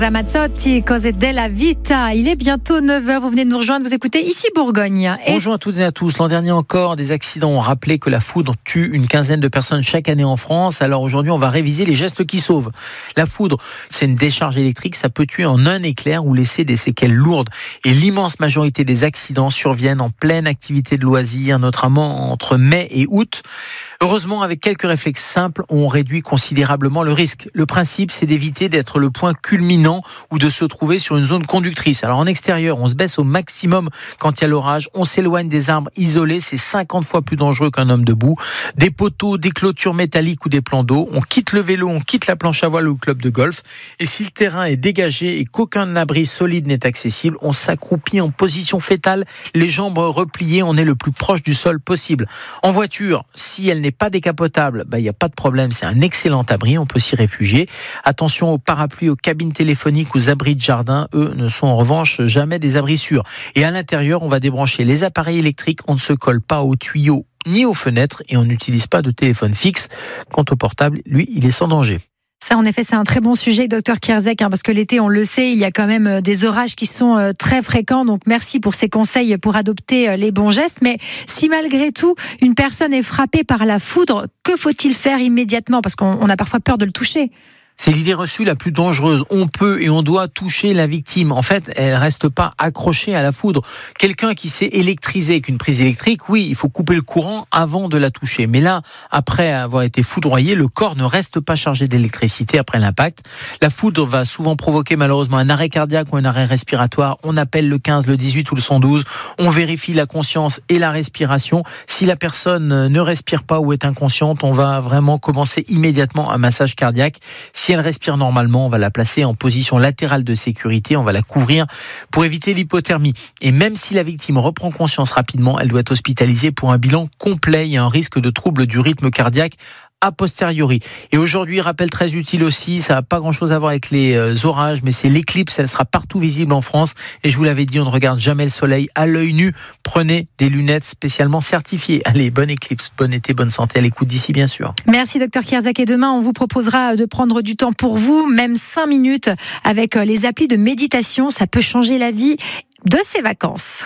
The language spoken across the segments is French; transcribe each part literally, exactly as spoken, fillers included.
Ramazzotti, Cose della Vita. Il est bientôt neuf heures, vous venez de nous rejoindre, vous écoutez ici Bourgogne. Et... Bonjour à toutes et à tous. L'an dernier encore, des accidents ont rappelé que la foudre tue une quinzaine de personnes chaque année en France. Alors aujourd'hui, on va réviser les gestes qui sauvent. La foudre, c'est une décharge électrique, ça peut tuer en un éclair ou laisser des séquelles lourdes. Et l'immense majorité des accidents surviennent en pleine activité de loisirs, notamment entre mai et août. Heureusement, avec quelques réflexes simples, on réduit considérablement le risque. Le principe, c'est d'éviter d'être le point culminant ou de se trouver sur une zone conductrice. Alors en extérieur, on se baisse au maximum quand il y a l'orage. On s'éloigne des arbres isolés, c'est cinquante fois plus dangereux qu'un homme debout. Des poteaux, des clôtures métalliques ou des plans d'eau. On quitte le vélo, on quitte la planche à voile ou le club de golf. Et si le terrain est dégagé et qu'aucun abri solide n'est accessible, on s'accroupit en position fétale, les jambes repliées, on est le plus proche du sol possible. En voiture, si elle n'est pas décapotable, bah, il n'y a pas de problème, c'est un excellent abri, on peut s'y réfugier. Attention aux parapluies, aux cabines téléphoniques, aux abris de jardin, eux ne sont en revanche jamais des abris sûrs. Et à l'intérieur, on va débrancher les appareils électriques, on ne se colle pas aux tuyaux ni aux fenêtres et on n'utilise pas de téléphone fixe. Quant au portable, lui, il est sans danger. Ça, en effet, c'est un très bon sujet, docteur Kierzek, hein, parce que l'été, on le sait, il y a quand même des orages qui sont très fréquents. Donc, merci pour ces conseils pour adopter les bons gestes. Mais si malgré tout, une personne est frappée par la foudre, que faut-il faire immédiatement? Parce qu'on a parfois peur de le toucher. C'est l'idée reçue la plus dangereuse. On peut et on doit toucher la victime. En fait, elle reste pas accrochée à la foudre. Quelqu'un qui s'est électrisé avec une prise électrique, oui, il faut couper le courant avant de la toucher. Mais là, après avoir été foudroyé, le corps ne reste pas chargé d'électricité après l'impact. La foudre va souvent provoquer malheureusement un arrêt cardiaque ou un arrêt respiratoire. On appelle le quinze, le dix-huit ou le cent douze. On vérifie la conscience et la respiration. Si la personne ne respire pas ou est inconsciente, on va vraiment commencer immédiatement un massage cardiaque. Si elle respire normalement, on va la placer en position latérale de sécurité, on va la couvrir pour éviter l'hypothermie. Et même si la victime reprend conscience rapidement, elle doit être hospitalisée pour un bilan complet. Il y a un risque de trouble du rythme cardiaque a posteriori. Et aujourd'hui, rappel très utile aussi, ça n'a pas grand-chose à voir avec les euh, orages, mais c'est l'éclipse, elle sera partout visible en France. Et je vous l'avais dit, on ne regarde jamais le soleil à l'œil nu. Prenez des lunettes spécialement certifiées. Allez, bonne éclipse, bon été, bonne santé à l'écoute d'ici, bien sûr. Merci, docteur Kierzek. Et demain, on vous proposera de prendre du temps pour vous, même cinq minutes, avec les applis de méditation. Ça peut changer la vie de ces vacances.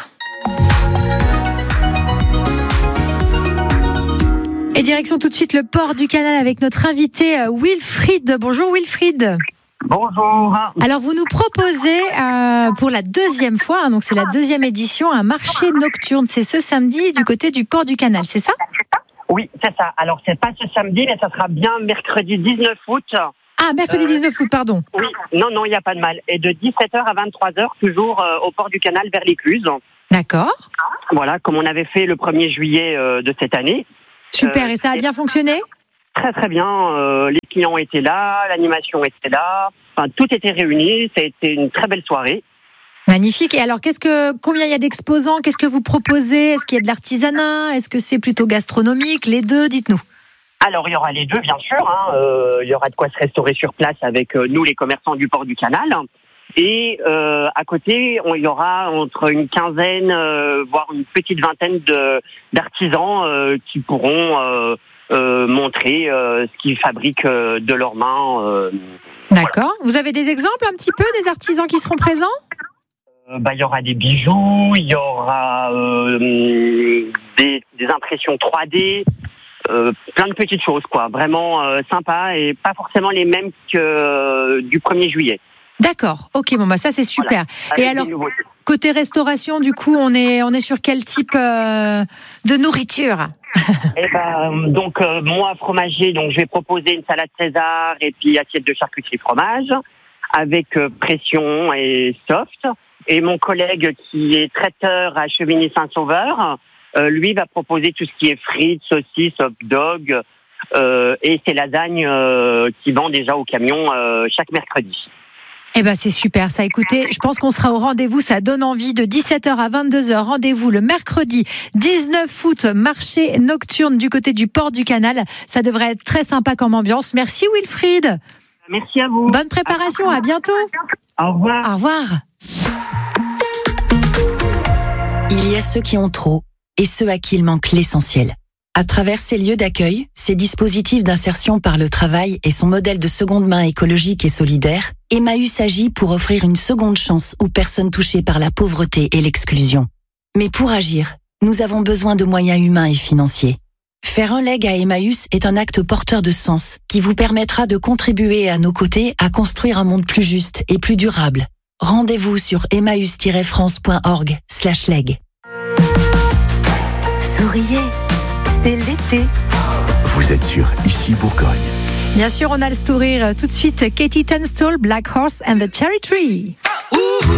Et direction tout de suite le port du Canal avec notre invité Wilfried. Bonjour Wilfried. Bonjour. Alors vous nous proposez euh, pour la deuxième fois, hein, donc c'est la deuxième édition, un marché nocturne. C'est ce samedi du côté du port du Canal, c'est ça ? Oui, c'est ça. Alors c'est pas ce samedi, mais ça sera bien mercredi dix-neuf août. Ah, mercredi dix-neuf août, pardon. Oui, non, non, il n'y a pas de mal. Et de dix-sept heures à vingt-trois heures, toujours euh, au port du Canal vers l'Écluse. D'accord. Voilà, comme on avait fait le premier juillet euh, de cette année. Super, et ça a bien fonctionné ? Très très bien, euh, les clients étaient là, l'animation était là, enfin tout était réuni, ça a été une très belle soirée. Magnifique. Et alors, qu'est-ce que, combien il y a d'exposants ? Qu'est-ce que vous proposez ? Est-ce qu'il y a de l'artisanat ? Est-ce que c'est plutôt gastronomique ? Les deux, dites-nous. Alors, il y aura les deux, bien sûr. Hein. Euh, il y aura de quoi se restaurer sur place avec euh, nous, les commerçants du port du Canal. Et euh, à côté, on, il y aura entre une quinzaine, euh, voire une petite vingtaine de, d'artisans euh, qui pourront euh, euh, montrer euh, ce qu'ils fabriquent euh, de leurs mains. Euh, D'accord. Voilà. Vous avez des exemples un petit peu des artisans qui seront présents ? euh, bah, il y aura des bijoux, il y aura euh, des, des impressions trois D. Euh, plein de petites choses, quoi. Vraiment euh, sympa et pas forcément les mêmes que euh, du premier juillet. D'accord, ok, bon bah ça c'est super. Voilà. Et alors, côté restauration, du coup, on est, on est sur quel type euh, de nourriture ? Eh ben, donc euh, moi, fromager, donc je vais proposer une salade César et puis assiette de charcuterie fromage avec euh, pression et soft. Et mon collègue qui est traiteur à Chevigny-Saint-Sauveur, euh, lui va proposer tout ce qui est frites, saucisses, hot dog euh, et ses lasagnes euh, qui vend déjà au camion euh, chaque mercredi. Eh ben c'est super ça. Écoutez, je pense qu'on sera au rendez-vous. Ça donne envie. De dix-sept heures à vingt-deux heures, rendez-vous le mercredi dix-neuf août, marché nocturne du côté du port du Canal. Ça devrait être très sympa comme ambiance. Merci Wilfried. Merci à vous. Bonne préparation. À bientôt. Au revoir. Au revoir. Il y a ceux qui ont trop et ceux à qui il manque l'essentiel. À travers ces lieux d'accueil, ces dispositifs d'insertion par le travail et son modèle de seconde main écologique et solidaire, Emmaüs agit pour offrir une seconde chance aux personnes touchées par la pauvreté et l'exclusion. Mais pour agir, nous avons besoin de moyens humains et financiers. Faire un leg à Emmaüs est un acte porteur de sens qui vous permettra de contribuer à nos côtés à construire un monde plus juste et plus durable. Rendez-vous sur emmaüs tiret france point org slash leg. Souriez, c'est l'été. Vous êtes sur Ici Bourgogne. Bien sûr, on a le sourire. Tout de suite, Katie Tunstall, Black Horse and the Cherry Tree.